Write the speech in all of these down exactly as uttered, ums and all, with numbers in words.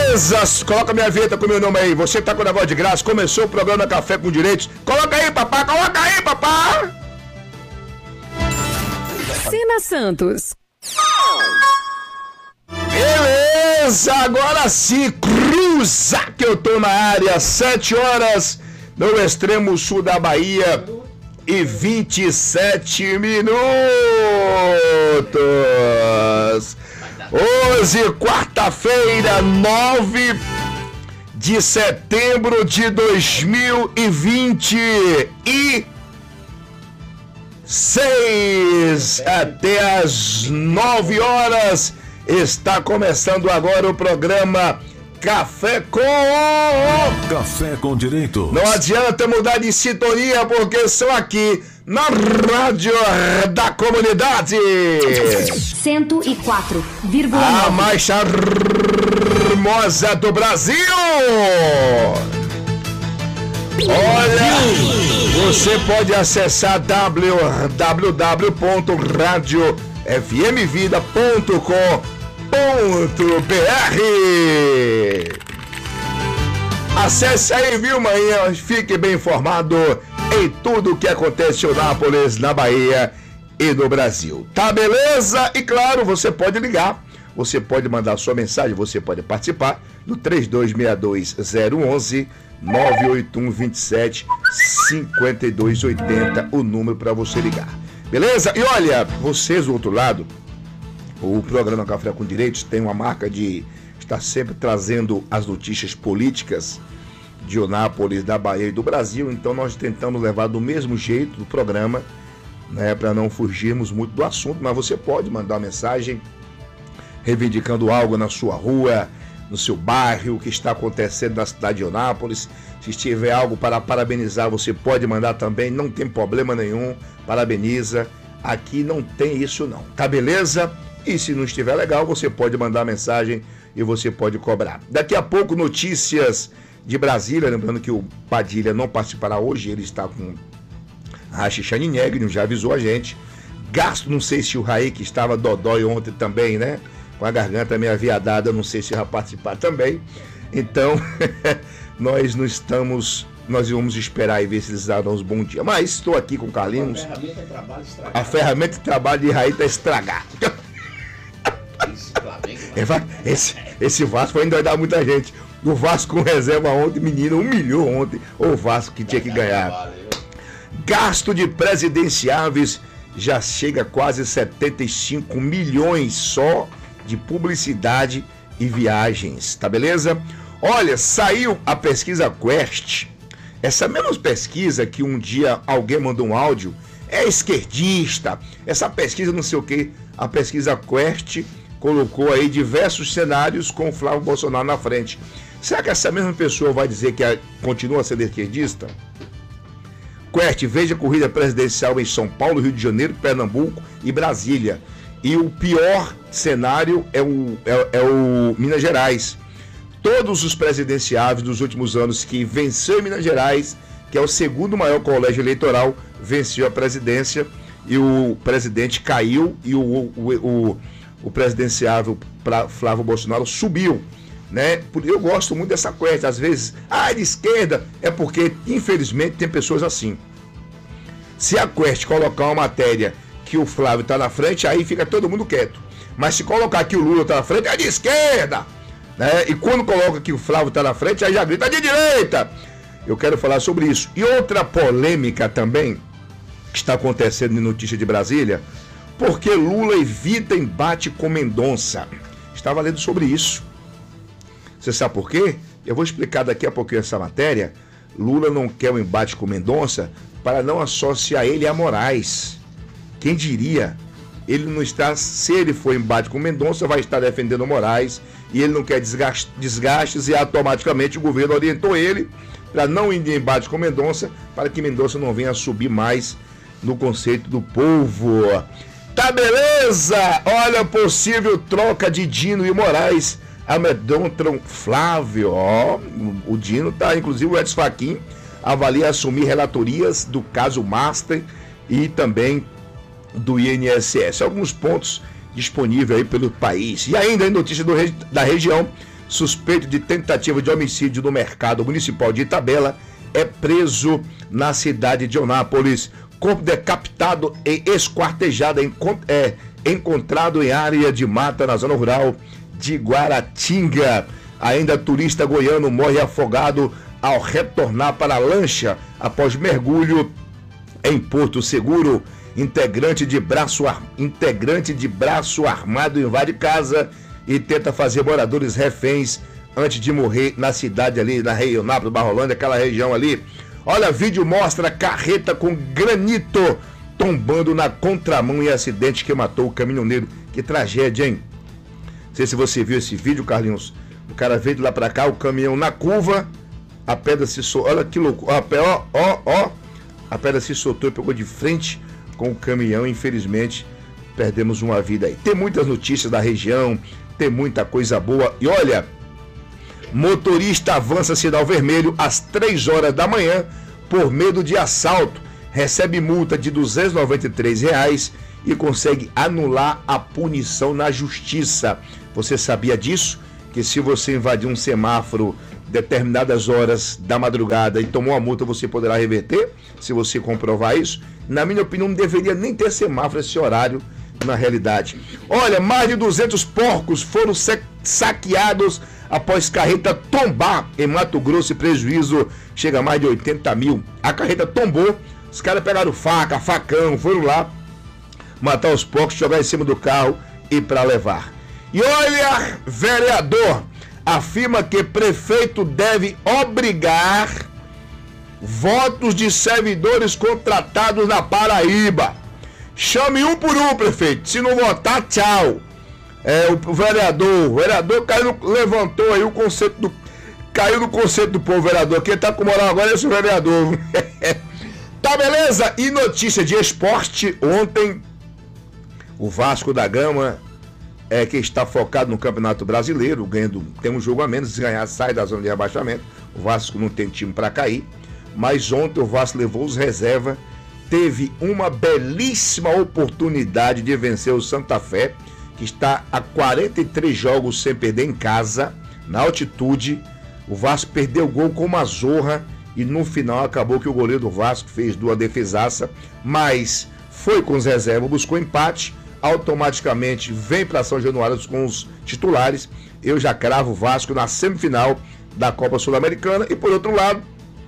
beleza? Coloca minha vinheta com meu nome aí. Você tá com o negócio de graça. Começou o programa Café com Direitos. Coloca aí, papá. Coloca aí, papá. Sina Santos. Beleza, agora sim. Cruza que eu tô na área. Sete horas no extremo sul da Bahia e vinte e sete minutos. Hoje, quarta-feira, nove de setembro de dois mil e vinte e seis. Até às nove horas está começando agora o programa Café com... Café com Direito. Não adianta mudar de sintonia, porque são aqui na Rádio da Comunidade. cento e quatro vírgula nove. A mais charmosa do Brasil. Olha, você pode acessar w w w ponto rádio f m vida ponto com ponto b r. Acesse aí, viu, manhã? Fique bem informado em tudo o que acontece em Eunápolis, na Bahia e no Brasil. Tá beleza? E claro, você pode ligar, você pode mandar sua mensagem, você pode participar no três dois seis dois zero um um, nove oito um dois sete cinco dois oito zero, o número para você ligar. Beleza? E olha, vocês do outro lado, o programa Café com Direitos tem uma marca de estar sempre trazendo as notícias políticas de Eunápolis, da Bahia e do Brasil. Então nós tentamos levar do mesmo jeito do programa, né, para não fugirmos muito do assunto, mas você pode mandar uma mensagem reivindicando algo na sua rua, no seu bairro, o que está acontecendo na cidade de Eunápolis. Se tiver algo para parabenizar, você pode mandar também, não tem problema nenhum, parabeniza. Aqui não tem isso não, tá beleza? E se não estiver legal, você pode mandar mensagem e você pode cobrar. Daqui a pouco, notícias de Brasília, lembrando que o Padilha não participará hoje, ele está com a Xixani Negri, já avisou a gente. Gasto, não sei se o Raí, que estava dodói ontem também, né? Com a garganta meio aviadada, não sei se vai participar também. Então, nós não estamos... Nós vamos esperar e ver se eles darão os bons dias. Mas estou aqui com o Carlinhos. A ferramenta de trabalho estragada. A ferramenta de trabalho de Raí está estragada. Esse, esse Vasco vai endoidar muita gente. O Vasco com reserva ontem, menino, humilhou ontem o Vasco que tinha que ganhar. Gasto de presidenciáveis já chega a quase setenta e cinco milhões só de publicidade e viagens, tá beleza? Olha, saiu a pesquisa Quest. Essa mesma pesquisa que um dia alguém mandou um áudio, é esquerdista, essa pesquisa não sei o que, a pesquisa Quest colocou aí diversos cenários com o Flávio Bolsonaro na frente. Será que essa mesma pessoa vai dizer que continua sendo esquerdista? Quest, veja a corrida presidencial em São Paulo, Rio de Janeiro, Pernambuco e Brasília. E o pior cenário é o, é, é o Minas Gerais. Todos os presidenciáveis dos últimos anos que venceu em Minas Gerais, que é o segundo maior colégio eleitoral, venceu a presidência e o presidente caiu e o, o, o, o presidenciável para Flávio Bolsonaro subiu, né? Eu gosto muito dessa Quest. Às vezes, ah, de esquerda, é porque, infelizmente, tem pessoas assim. Se a Quest colocar uma matéria que o Flávio está na frente, aí fica todo mundo quieto. Mas se colocar que o Lula está na frente, é de esquerda, né? E quando coloca que o Flávio está na frente, aí já grita de direita. Eu quero falar sobre isso. E outra polêmica também, que está acontecendo em notícia de Brasília, porque Lula evita embate com Mendonça. Estava lendo sobre isso. Você sabe por quê? Eu vou explicar daqui a pouquinho essa matéria. Lula não quer um embate com Mendonça para não associar ele a Moraes. Quem diria? Ele não está, se ele for embate com Mendonça, vai estar defendendo Moraes, e ele não quer desgaste, desgastes, e automaticamente o governo orientou ele para não ir em embate com Mendonça, para que Mendonça não venha a subir mais no conceito do povo. Tá beleza? Olha, possível troca de Dino e Moraes amedrontam Flávio. Ó, o Dino tá, inclusive o Edson Fachin avalia assumir relatorias do caso Master e também do I N S S. Alguns pontos disponíveis aí pelo país. E ainda em notícia do, da região, suspeito de tentativa de homicídio no mercado municipal de Itabela, é preso na cidade de Onápolis. Corpo decapitado e esquartejado é encontrado em área de mata na zona rural de Guaratinga. Ainda turista goiano morre afogado ao retornar para a lancha após mergulho em Porto Seguro. Integrante de braço, ar... Integrante de braço armado invade casa e tenta fazer moradores reféns antes de morrer na cidade ali, na Reionápolis, Barrolândia, aquela região ali. Olha, vídeo mostra carreta com granito tombando na contramão em acidente que matou o caminhoneiro. Que tragédia, hein? Não sei se você viu esse vídeo, Carlinhos. O cara veio de lá pra cá, o caminhão na curva, a pedra se soltou. Olha que loucura. Ó, ó, ó. A pedra se soltou e pegou de frente com o caminhão. Infelizmente, perdemos uma vida aí. Tem muitas notícias da região, tem muita coisa boa. E olha, motorista avança sinal vermelho às três horas da manhã por medo de assalto. Recebe multa de duzentos e noventa e três reais e consegue anular a punição na justiça. Você sabia disso? Que se você invadir um semáforo determinadas horas da madrugada e tomou a multa, você poderá reverter, se você comprovar isso? Na minha opinião, não deveria nem ter semáforo esse horário na realidade. Olha, mais de duzentos porcos foram saqueados após carreta tombar em Mato Grosso e prejuízo chega a mais de oitenta mil. A carreta tombou, os caras pegaram faca, facão, foram lá matar os porcos, jogar em cima do carro e para levar. E olha, vereador afirma que prefeito deve obrigar votos de servidores contratados na Paraíba. Chame um por um, prefeito. Se não votar, tchau. É, o vereador, o vereador caiu no, levantou aí o conceito do... Caiu no conceito do povo, vereador. Quem tá com moral agora é esse vereador. Tá, beleza? E notícia de esporte. Ontem, o Vasco da Gama, é, que está focado no Campeonato Brasileiro, ganhando, tem um jogo a menos, se ganhar sai da zona de rebaixamento. O Vasco não tem time para cair. Mas ontem o Vasco levou os reservas, teve uma belíssima oportunidade de vencer o Santa Fé, que está a quarenta e três jogos sem perder em casa, na altitude. O Vasco perdeu o gol com uma zorra e no final acabou que o goleiro do Vasco fez duas defesaças, mas foi com os reservas, buscou empate, automaticamente vem para São Januário com os titulares. Eu já cravo o Vasco na semifinal da Copa Sul-Americana. E por outro lado,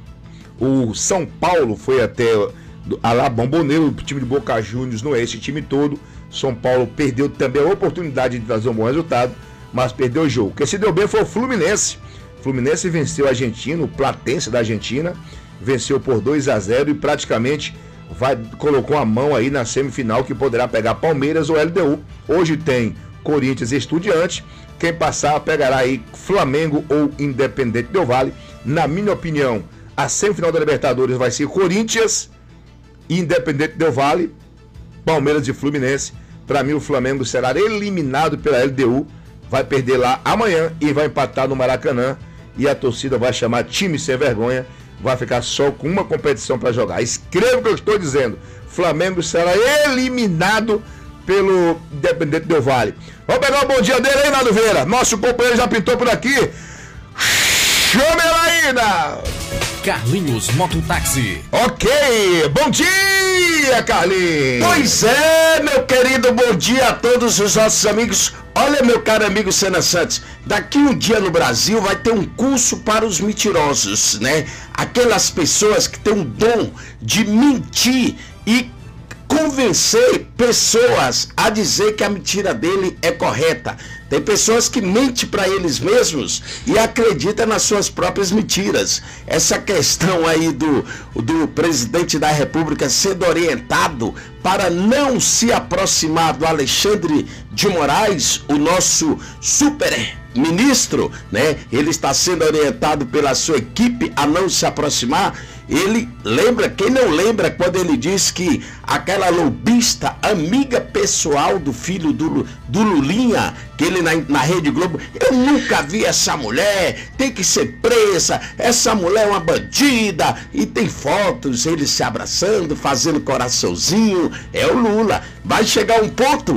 o São Paulo foi até a La Bombonera, o time de Boca Juniors não é esse time todo. São Paulo perdeu também a oportunidade de trazer um bom resultado, mas perdeu o jogo. Quem se deu bem foi o Fluminense. O Fluminense venceu o Argentino, o Platense da Argentina, venceu por dois a zero e praticamente vai, colocou a mão aí na semifinal, que poderá pegar Palmeiras ou L D U. Hoje tem Corinthians e Estudiantes. Quem passar pegará aí Flamengo ou Independente Del Valle. Na minha opinião, a semifinal da Libertadores vai ser Corinthians e Independente Del Valle, Palmeiras e Fluminense. Para mim, o Flamengo será eliminado pela L D U, vai perder lá amanhã e vai empatar no Maracanã. E a torcida vai chamar time sem vergonha, vai ficar só com uma competição para jogar. Escreva o que eu estou dizendo: Flamengo será eliminado pelo Independente Del Valle. Vamos pegar o bom dia dele aí, Nado Vieira. Nosso companheiro já pintou por aqui. Chame ela aí, Nado. Carlinhos Mototáxi. Ok, bom dia, Carlinhos. Pois é, meu querido, bom dia a todos os nossos amigos. Olha, meu caro amigo Senna Santos, daqui um dia no Brasil vai ter um curso para os mentirosos, né? Aquelas pessoas que têm o dom de mentir e convencer pessoas a dizer que a mentira dele é correta. Tem pessoas que mentem para eles mesmos e acreditam nas suas próprias mentiras. Essa questão aí do, do presidente da República sendo orientado para não se aproximar do Alexandre de Moraes, o nosso super ministro, né? Ele está sendo orientado pela sua equipe a não se aproximar. Ele lembra, quem não lembra, quando ele diz que aquela lobista, amiga pessoal do filho do, do Lulinha, que ele na, na Rede Globo, eu nunca vi essa mulher, tem que ser presa, essa mulher é uma bandida, e tem fotos, eles se abraçando, fazendo coraçãozinho. É o Lula. Vai chegar um ponto que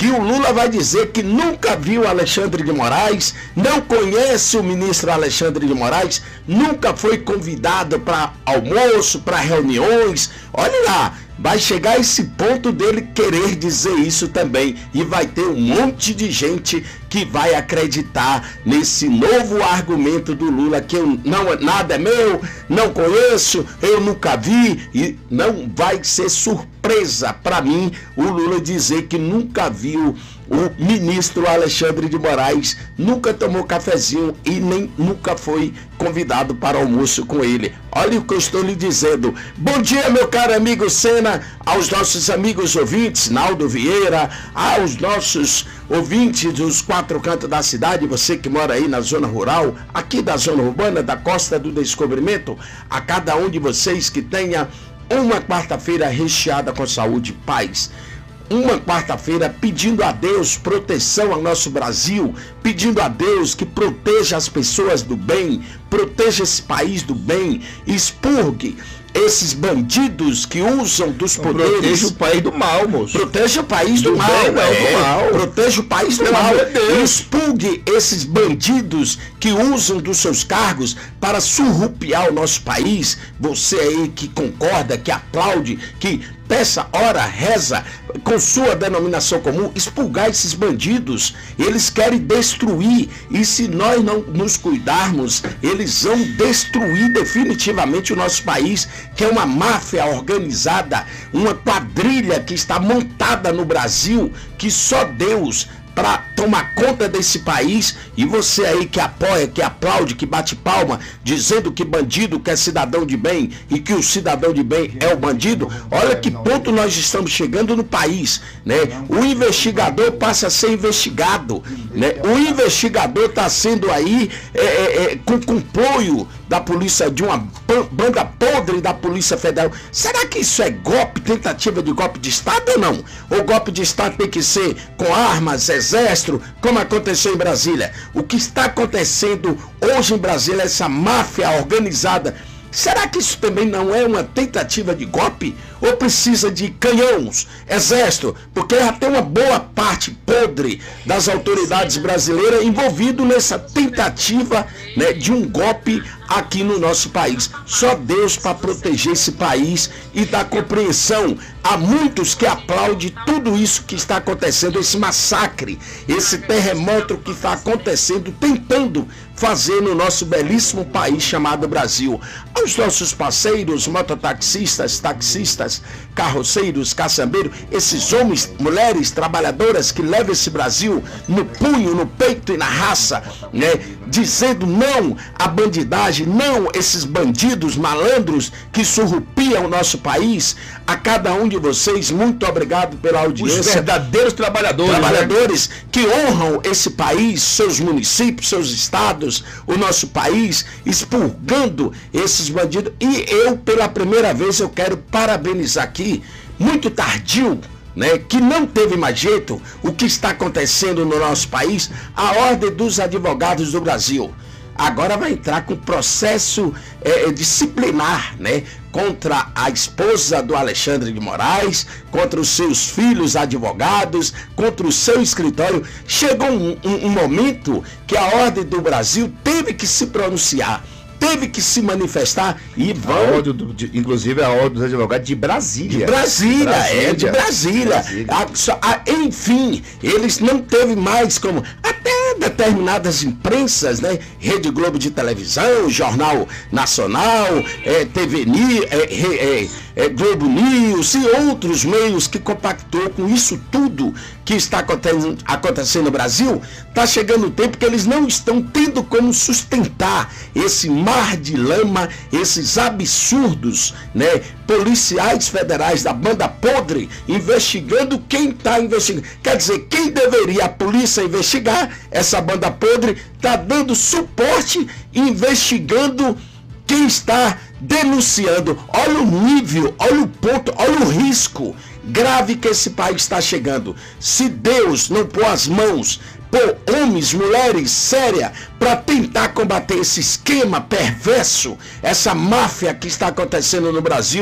que o Lula vai dizer que nunca viu Alexandre de Moraes, não conhece o ministro Alexandre de Moraes, nunca foi convidado para almoço, para reuniões. Olha lá, vai chegar esse ponto dele querer dizer isso também, e vai ter um monte de gente que vai acreditar nesse novo argumento do Lula, que eu, não, nada é meu, não conheço, eu nunca vi, e não vai ser surpresa para mim o Lula dizer que nunca viu o ministro Alexandre de Moraes, nunca tomou cafezinho e nem nunca foi convidado para almoço com ele. Olha o que eu estou lhe dizendo. Bom dia, meu caro amigo Sena, aos nossos amigos ouvintes, Naldo Vieira, aos nossos ouvintes dos quatro cantos da cidade, você que mora aí na zona rural, aqui da zona urbana, da Costa do Descobrimento, a cada um de vocês que tenha uma quarta-feira recheada com saúde e paz. Uma quarta-feira pedindo a Deus proteção ao nosso Brasil, pedindo a Deus que proteja as pessoas do bem, proteja esse país do bem, expurgue esses bandidos que usam dos poderes. Proteja o país do mal, moço. Proteja o país do, do mal, bem, não, é. do mal. Proteja o país do Pelo mal. De Expurgue esses bandidos que usam dos seus cargos para surrupiar o nosso país. Você aí que concorda, que aplaude, que peça, ora, reza com sua denominação comum, expurgar esses bandidos. Eles querem destruir, e se nós não nos cuidarmos, eles vão destruir definitivamente o nosso país, que é uma máfia organizada, uma quadrilha que está montada no Brasil, que só Deus para tomar conta desse país. E você aí que apoia, que aplaude, que bate palma, dizendo que bandido que é cidadão de bem e que o cidadão de bem é o bandido, olha que ponto nós estamos chegando no país, né? O investigador passa a ser investigado, né? O investigador está sendo aí é, é, é, com, com apoio da polícia, de uma banda podre da Polícia Federal. Será que isso é golpe, tentativa de golpe de Estado ou não? Ou golpe de Estado tem que ser com armas, exército, como aconteceu em Brasília? O que está acontecendo hoje em Brasília, essa máfia organizada, será que isso também não é uma tentativa de golpe? Ou precisa de canhões, exército? Porque já tem uma boa parte podre das autoridades brasileiras envolvido nessa tentativa, né, de um golpe aqui no nosso país. Só Deus para proteger esse país e dar compreensão a muitos que aplaudem tudo isso que está acontecendo, esse massacre, esse terremoto que está acontecendo, tentando fazer no nosso belíssimo país chamado Brasil. Aos nossos parceiros, mototaxistas, taxistas, carroceiros, caçambeiros, esses homens, mulheres, trabalhadoras que levam esse Brasil no punho, no peito e na raça, né, dizendo não à bandidagem, não esses bandidos malandros que surrupiam o nosso país. A cada um de vocês, muito obrigado pela audiência. Os verdadeiros trabalhadores. Trabalhadores, né, que honram esse país, seus municípios, seus estados, o nosso país, expurgando esses bandidos. E eu, pela primeira vez, eu quero parabenizar aqui, muito tardio, né, que não teve mais jeito, o que está acontecendo no nosso país, a Ordem dos Advogados do Brasil. Agora vai entrar com processo é, disciplinar, né, contra a esposa do Alexandre de Moraes, contra os seus filhos advogados, contra o seu escritório. Chegou um, um, um momento que a Ordem do Brasil teve que se pronunciar, teve que se manifestar e vão... A ordem do, de, inclusive a Ordem dos Advogados de Brasília. De Brasília, Brasília. é, de Brasília. Brasília. A, a, enfim, eles não teve mais como... Até determinadas imprensas, né? Rede Globo de televisão, Jornal Nacional, é, T V News, é, é, é, Globo News e outros meios que compactou com isso tudo que está acontecendo, acontecendo no Brasil. Está chegando o tempo que eles não estão tendo como sustentar esse mar de lama, esses absurdos, né? Policiais federais da banda podre investigando quem está investigando. Quer dizer, quem deveria a polícia investigar, essa banda podre está dando suporte, investigando quem está denunciando. Olha o nível, olha o ponto, olha o risco grave que esse país está chegando. Se Deus não pôr as mãos, pôr homens, mulheres sérias para tentar combater esse esquema perverso, essa máfia que está acontecendo no Brasil,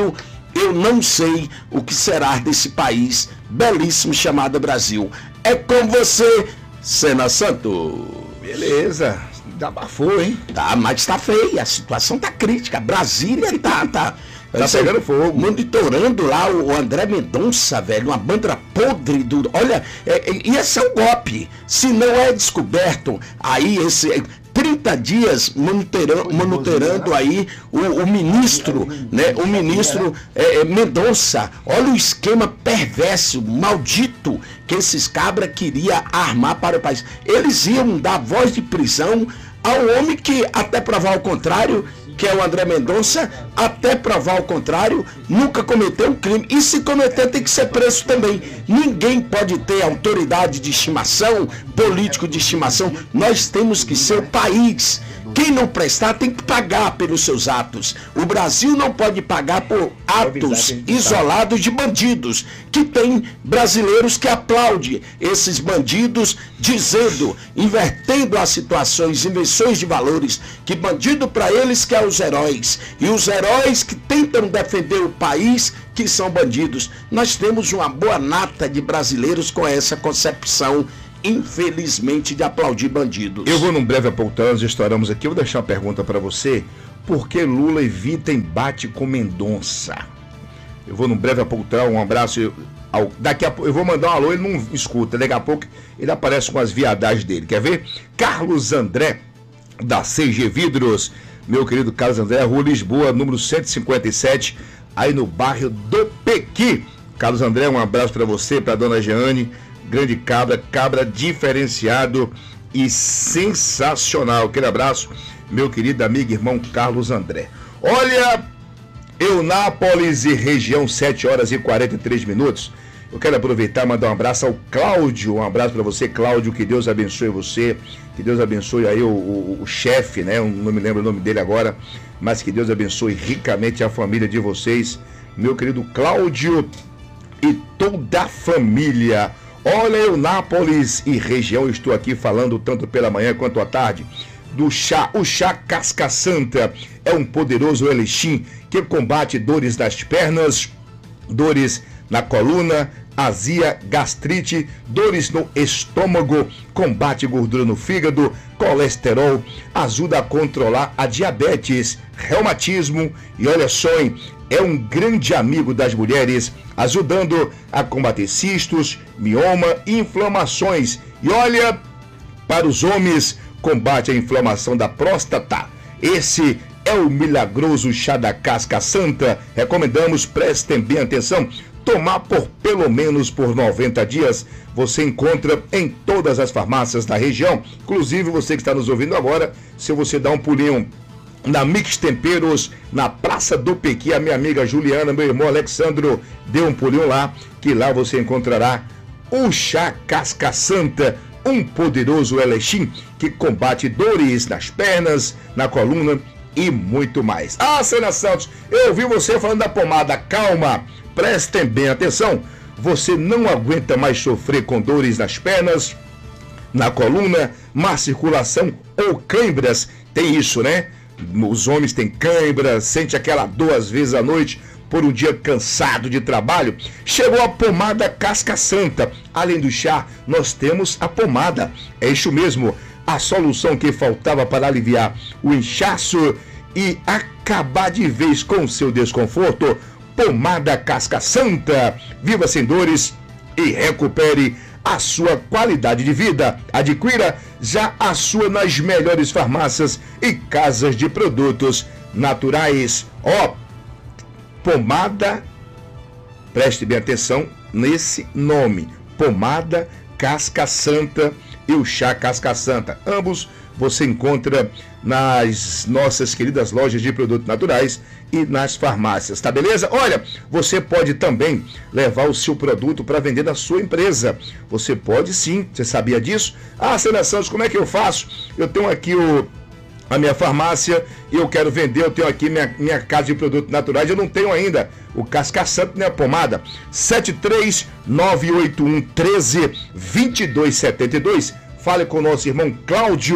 eu não sei o que será desse país belíssimo chamado Brasil. É com você, Sena Santos. Beleza, abafou, hein? Tá, mas tá feia, a situação tá crítica. Brasília tá... tá Tá pegando fogo. Monitorando lá o André Mendonça, velho, uma banda podre do... Olha, é, é, ia ser um golpe. Se não é descoberto, aí esse... trinta dias monitorando, monitorando aí o, o ministro, né? O ministro é, é, Mendonça. Olha o esquema perverso, maldito, que esses cabras queriam armar para o país. Eles iam dar voz de prisão ao homem que, até provar o contrário, que é o André Mendonça, até provar o contrário, nunca cometeu um crime. E se cometer, tem que ser preso também. Ninguém pode ter autoridade de estimação, político de estimação. Nós temos que ser o país. Quem não prestar tem que pagar pelos seus atos. O Brasil não pode pagar por atos isolados de bandidos, que tem brasileiros que aplaudem esses bandidos, dizendo, invertendo as situações, inversões de valores, que bandido para eles que é os heróis, e os heróis que tentam defender o país, que são bandidos. Nós temos uma boa nata de brasileiros com essa concepção, infelizmente, de aplaudir bandidos. Eu vou num breve apontando, estouramos aqui, eu vou deixar uma pergunta para você. Por que Lula evita embate com Mendonça? Eu vou num breve apontando, um abraço. Eu, ao, daqui a pouco eu vou mandar um alô, ele não escuta. Daqui a pouco ele aparece com as viadagens dele. Quer ver? Carlos André, da C G Vidros. Meu querido Carlos André, Rua Lisboa, número cento e cinquenta e sete, aí no bairro do Pequi. Carlos André, um abraço para você, para dona Jeane. Grande cabra, cabra diferenciado e sensacional. Aquele abraço, meu querido amigo e irmão Carlos André. Olha, Eunápolis e região, sete horas e quarenta e três minutos. Eu quero aproveitar e mandar um abraço ao Cláudio. Um abraço para você, Cláudio. Que Deus abençoe você. Que Deus abençoe aí o, o, o chefe, né? Eu não me lembro o nome dele agora. Mas que Deus abençoe ricamente a família de vocês. Meu querido Cláudio e toda a família. Olha, Eunápolis e região, estou aqui falando tanto pela manhã quanto à tarde do chá. O chá Casca Santa é um poderoso elixir que combate dores nas pernas, dores na coluna, azia, gastrite, dores no estômago, combate gordura no fígado, colesterol, ajuda a controlar a diabetes, reumatismo e olha só, hein, é um grande amigo das mulheres, ajudando a combater cistos, mioma e inflamações. E olha, para os homens, combate a inflamação da próstata. Esse é o milagroso chá da Casca Santa. Recomendamos, prestem bem atenção, tomar por pelo menos por noventa dias. Você encontra em todas as farmácias da região. Inclusive, você que está nos ouvindo agora, se você dá um pulinho na Mix Temperos, na Praça do Pequi, a minha amiga Juliana, meu irmão Alexandro, dê um pulinho lá, que lá você encontrará o chá Casca Santa, um poderoso elixir que combate dores nas pernas, na coluna e muito mais. Ah, Sena Santos, eu ouvi você falando da pomada. Calma, prestem bem atenção. Você não aguenta mais sofrer com dores nas pernas, na coluna, má circulação ou câimbras? Tem isso, né? Os homens têm cãibra, sente aquela dor às vezes à noite por um dia cansado de trabalho. Chegou a pomada Casca Santa. Além do chá, nós temos a pomada. É isso mesmo, a solução que faltava para aliviar o inchaço e acabar de vez com o seu desconforto. Pomada Casca Santa. Viva sem dores e recupere a sua qualidade de vida. Adquira já a sua nas melhores farmácias e casas de produtos naturais. Ó, pomada, preste bem atenção nesse nome, pomada Casca Santa e o chá Casca Santa. Ambos você encontra nas nossas queridas lojas de produtos naturais e nas farmácias, tá beleza? Olha, você pode também levar o seu produto para vender na sua empresa. Você pode sim, você sabia disso? Ah, Sena Santos, como é que eu faço? Eu tenho aqui o, a minha farmácia e eu quero vender, eu tenho aqui minha, minha casa de produtos naturais, eu não tenho ainda o Casca Santa nem a pomada. sete três nove oito um um três dois dois sete dois. Fale com o nosso irmão Cláudio.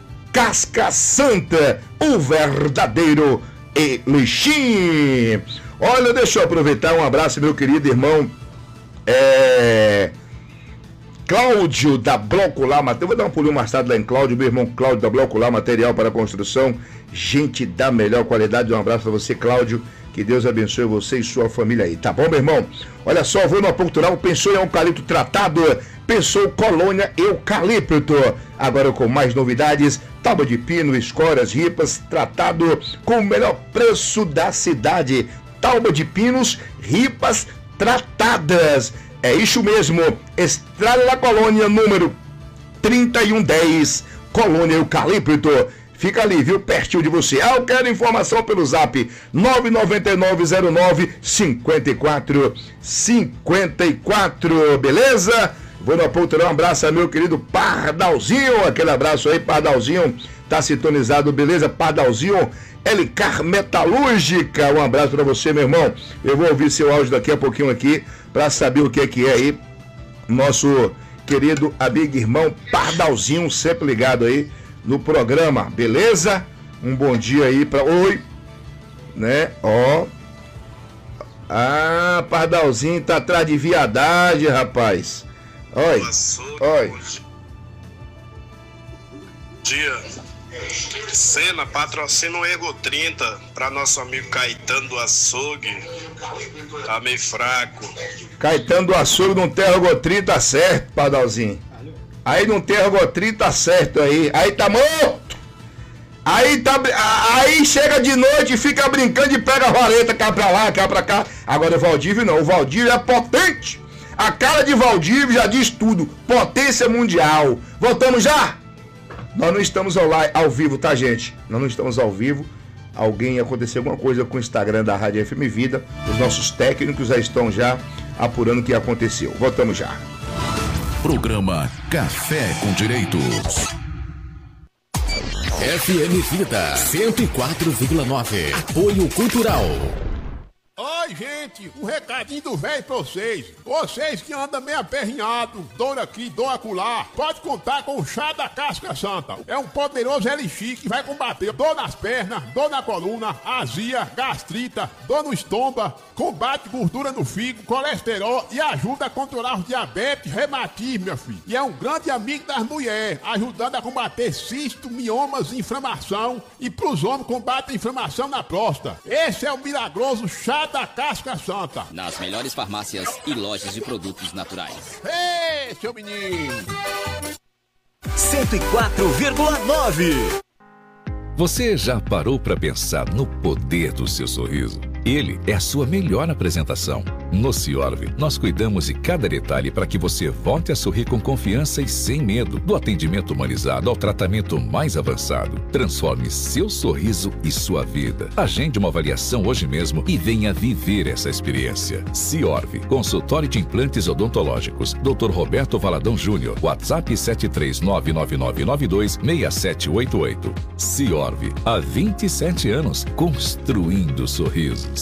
Casca Santa, o verdadeiro elixir. Olha, deixa eu aproveitar, um abraço, meu querido irmão é... Cláudio da Blocular Material. Eu vou dar um pulinho mais tarde lá em Cláudio, meu irmão Cláudio da Blocular Material para Construção, gente da melhor qualidade. Um abraço para você, Cláudio, que Deus abençoe você e sua família aí, tá bom, meu irmão? Olha só, vou no Apocultural, pensou em eucalipto tratado, pensou colônia eucalipto. Agora com mais novidades, tábua de pino, escórias, ripas, tratado com o melhor preço da cidade. Tábua de pinos, ripas tratadas. É isso mesmo, Estrada da Colônia, número trinta e um dez, Colônia Eucalipto. Fica ali, viu, pertinho de você. Ah, eu quero informação pelo zap nove nove nove zero nove cinco quatro cinco quatro, beleza? Vou no apontar um abraço a meu querido Pardalzinho, aquele abraço aí, Pardalzinho, tá sintonizado, beleza? Pardalzinho, Elicar Metalúrgica, um abraço pra você, meu irmão. Eu vou ouvir seu áudio daqui a pouquinho aqui, pra saber o que é que é aí, nosso querido amigo irmão Pardalzinho, sempre ligado aí no programa, beleza? Um bom dia aí pra... Oi, né? Ó. Ah, Pardalzinho tá atrás de viadagem, rapaz. Oi, oi. Dia. Cena, patrocina o Ego trinta para nosso amigo Caetano do Açougue. Tá meio fraco. Caetano do Açougue não tem Ego trinta, tá certo, Pardalzinho. Aí não tem Ego trinta, tá certo aí. Aí tá morto. Aí tá, aí chega de noite e fica brincando e pega a vareta cá pra lá, cá pra cá. Agora o Valdívio não, o Valdívio é potente. A cara de Valdívio já diz tudo. Potência mundial. Voltamos já? Nós não estamos ao, live, ao vivo, tá, gente? Nós não estamos ao vivo. Alguém aconteceu alguma coisa com o Instagram da Rádio F M Vida. Os nossos técnicos já estão já apurando o que aconteceu. Voltamos já. Programa Café com Direitos. F M Vida cento e quatro vírgula nove. Apoio Cultural. Oi, gente, um recadinho do velho pra vocês. Vocês que andam meio aperrinhado, dor aqui, dor acolá, pode contar com o chá da casca santa. É um poderoso elixir que vai combater dor nas pernas, dor na coluna, azia, gastrita, dor no estômago, combate gordura no fígado, colesterol e ajuda a controlar os diabetes, reumatismo, meu filho. E é um grande amigo das mulheres, ajudando a combater cisto, miomas, inflamação, e pros homens combate a inflamação na próstata. Esse é o milagroso chá da casca santa. Nas melhores farmácias e lojas de produtos naturais. Ei, seu menino! cento e quatro vírgula nove. Você já parou para pensar no poder do seu sorriso? Ele é a sua melhor apresentação. No Ciorve, nós cuidamos de cada detalhe para que você volte a sorrir com confiança e sem medo. Do atendimento humanizado ao tratamento mais avançado. Transforme seu sorriso e sua vida. Agende uma avaliação hoje mesmo e venha viver essa experiência. Ciorve, consultório de implantes odontológicos. doutor Roberto Valadão Júnior. WhatsApp sete três nove nove nove nove dois seis sete oito oito. Ciorve, há vinte e sete anos, construindo sorrisos.